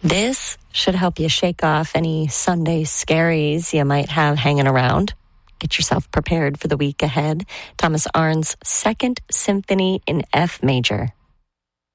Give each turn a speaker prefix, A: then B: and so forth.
A: This should help you shake off any Sunday scaries you might have hanging around. Get yourself prepared for the week ahead. Thomas Arndt's Second Symphony in F major.